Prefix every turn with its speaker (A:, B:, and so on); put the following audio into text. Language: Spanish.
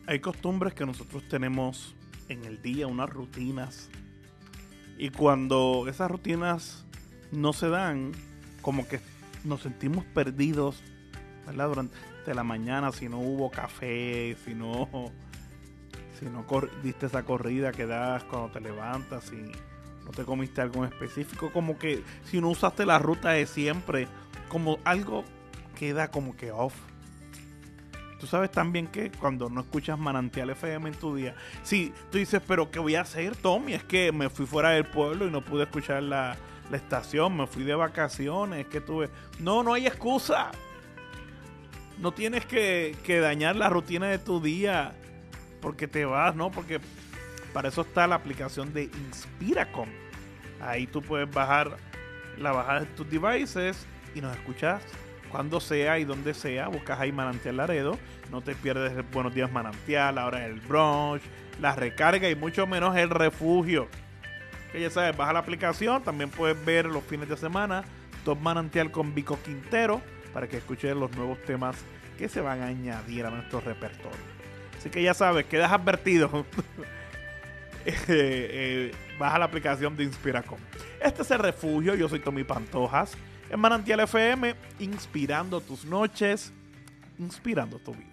A: Hay costumbres que nosotros tenemos en el día, unas rutinas. Y cuando esas rutinas no se dan, como que nos sentimos perdidos, ¿verdad? Durante la mañana, si no hubo café, si no diste esa corrida que das cuando te levantas, si no te comiste algo en específico, como que si no usaste la ruta de siempre, como algo queda como que off. Tú sabes también que cuando no escuchas Manantial FM en tu día, sí, tú dices, pero ¿qué voy a hacer, Tommy? Es que me fui fuera del pueblo y no pude escuchar la estación, me fui de vacaciones, es que tuve... No, no hay excusa. No tienes que dañar la rutina de tu día porque te vas, ¿no? Porque para eso está la aplicación de Inspiracom. Ahí tú puedes bajar tus devices y nos escuchas cuando sea y donde sea. Buscas ahí Manantial Laredo. No te pierdes el Buenos Días Manantial, ahora el brunch, la recarga y mucho menos el refugio. Que ya sabes, baja la aplicación. También puedes ver los fines de semana Top Manantial con Vico Quintero para que escuches los nuevos temas que se van a añadir a nuestro repertorio. Así que ya sabes, quedas advertido. Baja la aplicación de Inspiracom. Este es el refugio. Yo soy Tommy Pantojas en Manantial FM, inspirando tus noches, inspirando tu vida.